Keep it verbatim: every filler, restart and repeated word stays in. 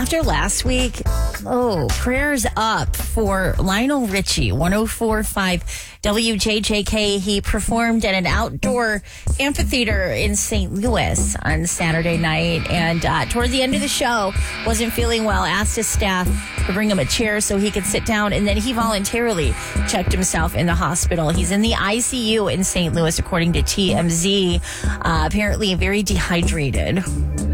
after last week, oh, prayers up for Lionel Richie, one oh four point five W J J K. He performed at an outdoor amphitheater in Saint Louis on Saturday night, and uh, toward the end of the show, wasn't feeling well, asked his staff to bring him a chair so he could sit down, and then he voluntarily checked himself in the hospital. He's in the I C U in Saint Louis, according to T M Z, uh, apparently very dehydrated.